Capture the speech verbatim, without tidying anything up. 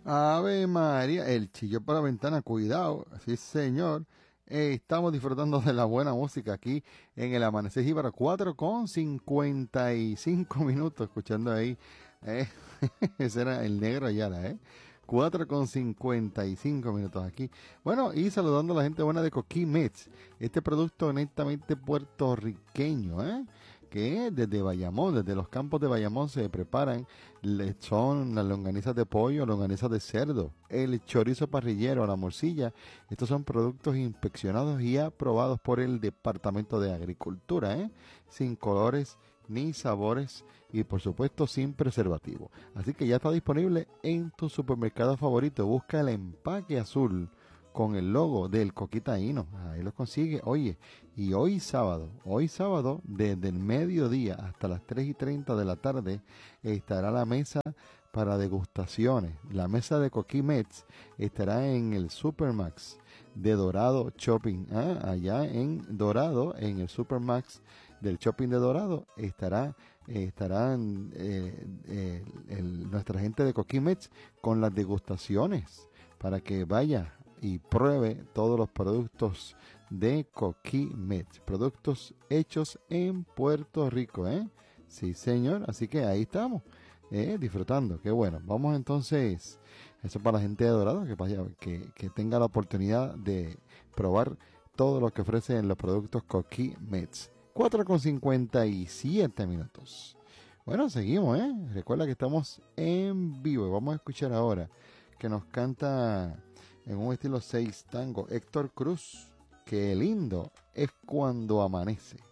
Ave María, el chillo por la ventana, cuidado, sí señor. Eh, estamos disfrutando de la buena música aquí en el Amanecer Jíbaro, cuatro con cincuenta y cinco minutos, escuchando ahí. eh, ese era el negro Ayala, ¿eh? cuatro con cincuenta y cinco minutos aquí. Bueno, y saludando a la gente buena de Coquí Mets, este producto netamente puertorriqueño, ¿eh? Que desde Bayamón, desde los campos de Bayamón se preparan, le- son las longanizas de pollo, longanizas de cerdo, el chorizo parrillero, la morcilla. Estos son productos inspeccionados y aprobados por el Departamento de Agricultura, ¿eh? Sin colores ni sabores y por supuesto sin preservativo. Así que ya está disponible en tu supermercado favorito. Busca el empaque azul con el logo del Coquitaíno. Ahí lo consigue. Oye, y hoy sábado, hoy sábado, desde el mediodía hasta las tres y treinta de la tarde, estará la mesa para degustaciones. La mesa de Coquimets estará en el Supermax de Dorado Shopping. Ah, allá en Dorado, en el Supermax del Shopping de Dorado, estará eh, estarán eh, eh, el- nuestra gente de Coquimets con las degustaciones para que vaya y pruebe todos los productos de Coquimet, productos hechos en Puerto Rico, ¿eh? Sí, señor, así que ahí estamos, ¿eh? Disfrutando, qué bueno. Vamos entonces, eso para la gente de Dorado, que, vaya, que, que tenga la oportunidad de probar todo lo que ofrecen los productos Coquimet. cuatro con cincuenta y siete minutos. Bueno, seguimos, ¿eh? Recuerda que estamos en vivo y vamos a escuchar ahora que nos canta en un estilo seis tango Héctor Cruz. Qué lindo es cuando amanece.